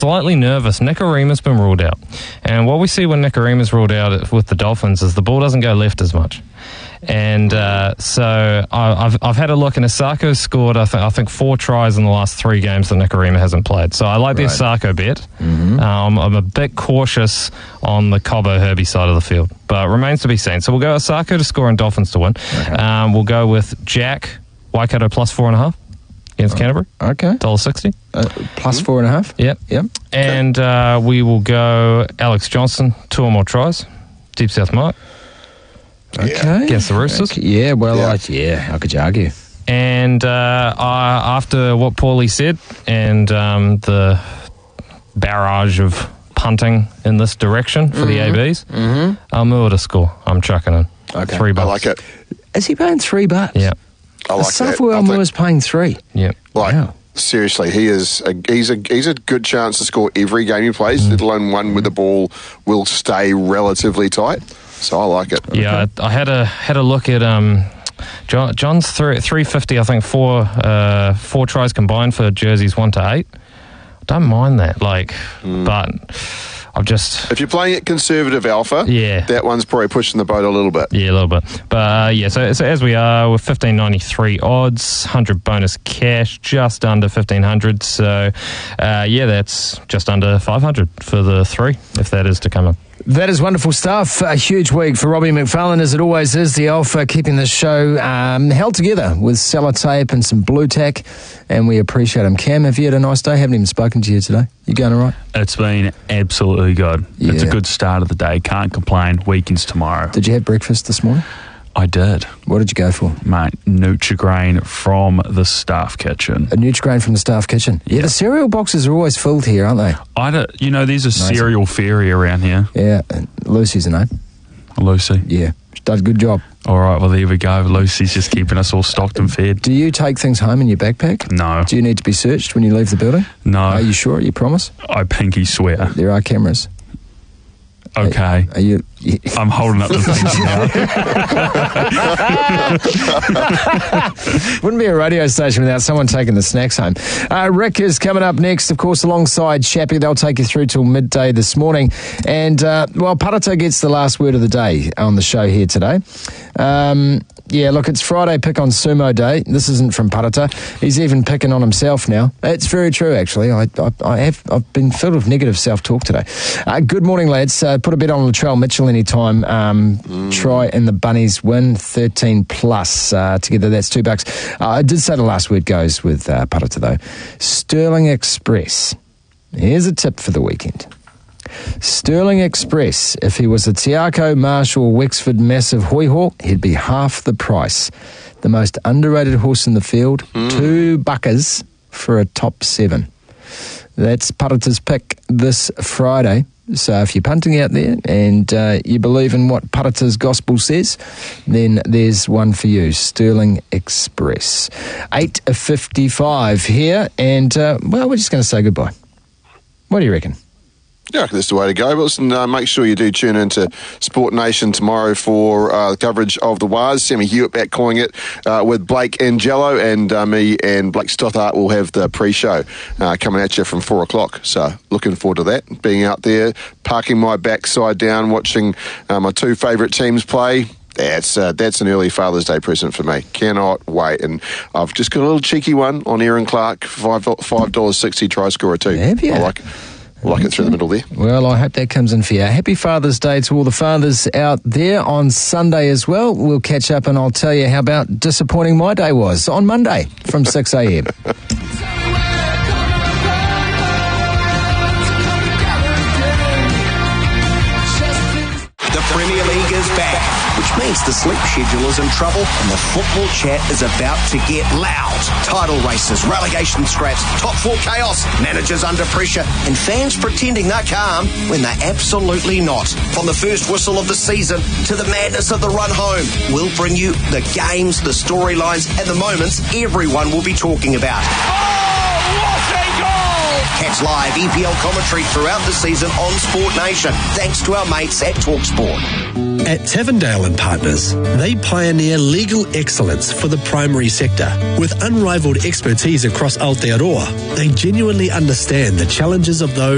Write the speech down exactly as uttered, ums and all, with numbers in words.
slightly nervous. Nikorima's been ruled out. And what we see when Nikorima's ruled out with the Dolphins is the ball doesn't go left as much. And uh, so I, I've I've had a look, and Asako scored I think I think four tries in the last three games that Nikorima hasn't played. So I like the Right. Asako bet. Mm-hmm. Um, I'm a bit cautious on the Cobo Herbie side of the field, but it remains to be seen. So we'll go Asako to score and Dolphins to win. Okay. Um, we'll go with Jack Waikato plus four and a half against Canterbury. Okay. one dollar sixty. Uh, plus four and a half? Yep. Yep. And uh, we will go Alex Johnson, two or more tries. Deep South Mark Okay. against the Roosters. Okay. Yeah, well, Yeah. I, yeah, how could you argue? And uh, I, after what Paulie said and um, the barrage of punting in this direction for the A Bs, mm-hmm. Almua to score. I'm chucking in. Okay. Three bucks. I like it. Is he paying three bucks? Yeah. I like that. Safu I think- Almua's paying three. Yeah. Like, Wow. seriously, he is a, he's a he's a good chance to score every game he plays, let alone one where the ball will stay relatively tight. So I like it. Yeah, I, I had a had a look at um, John, John's three fifty. I think four uh, four tries combined for jerseys one to eight. Don't mind that, like, but I've just If you're playing it conservative alpha, Yeah. that one's probably pushing the boat a little bit. yeah a little bit. But uh, yeah, so, so as we are, we're fifteen ninety three odds, one hundred bonus cash, just under fifteen hundred. So uh, yeah, that's just under five hundred for the three, if that is to come in. That is wonderful stuff. A huge week for Robbie McFarlane, as it always is. The Alpha keeping the show um, held together with sellotape and some blue tack, and we appreciate him. Cam, have you had a nice day? Haven't even spoken to you today. You going all right? It's been absolutely good. It's a Yeah. good start of the day. Can't complain. Weekends tomorrow. Did you have breakfast this morning? I did, What did you go for? mate. Nutrigrain from the staff kitchen. A Nutrigrain from the staff kitchen. Yeah, Yeah. the cereal boxes are always filled here, aren't they? I don't, you know, there's a Amazing. cereal fairy around here, Yeah, and Lucy's a name. Lucy. Yeah, she does a good job. All right, well, there we go. Lucy's just keeping us all stocked and fed. Do you take things home in your backpack? No, Do you need to be searched when you leave the building? no, Are you sure? You promise? I pinky swear. There are cameras. Okay. Are you? you I'm holding up the things now. Wouldn't be a radio station without someone taking the snacks home. Uh, Rick is coming up next, of course, alongside Chappie. They'll take you through till midday this morning. And, uh, well, Parata gets the last word of the day on the show here today. Um, yeah, look, it's Friday Pick on Sumo Day. This isn't from Parata. He's even picking on himself now. It's very true, actually. I, I, I have, I've been filled with negative self-talk today. Uh, good morning, lads. Uh, put a bet on Latrell Mitchell anytime. Um, mm. Try and the Bunnies win thirteen plus. Uh, together, that's two bucks. Uh, I did say the last word goes with uh, Parata, though. Sterling Express. Here's a tip for the weekend. Sterling Express, if he was a Tiako, Marshall, Wexford Massive Hoi Hawk, he'd be half the price. The most underrated horse in the field, mm. two buckers for a top seven. That's Parata's pick this Friday. So if you're punting out there and uh, you believe in what Parata's gospel says, then there's one for you, Sterling Express. eight fifty-five here, and, uh, well, we're just going to say goodbye. What do you reckon? Yeah, that's the way to go. But listen, uh, make sure you do tune into Sport Nation tomorrow for uh, the coverage of the Waz. Sammy Hewitt back calling it uh, with Blake Angelo, and uh, me and Blake Stothart will have the pre-show uh, coming at you from four o'clock. So looking forward to that. Being out there, parking my backside down, watching uh, my two favourite teams play. That's uh, that's an early Father's Day present for me. Cannot wait. And I've just got a little cheeky one on Aaron Clark, five five dollars sixty try scorer too. Have you? I like it. Like it through the middle there. Well, I hope that comes in for you. Happy Father's Day to all the fathers out there on Sunday as well. We'll catch up and I'll tell you how about disappointing my day was on Monday from six a.m. The Premier League is back, which means the sleep schedule is in trouble and the football chat is about to get loud. Title races, relegation scraps, top four chaos, managers under pressure, and fans pretending they're calm when they're absolutely not. From the first whistle of the season to the madness of the run home, we'll bring you the games, the storylines, and the moments everyone will be talking about. Oh, what a goal! Catch live E P L commentary throughout the season on Sport Nation, thanks to our mates at TalkSport. At Tavendale and Partners, they pioneer legal excellence for the primary sector. With unrivaled expertise across Aotearoa, they genuinely understand the challenges of those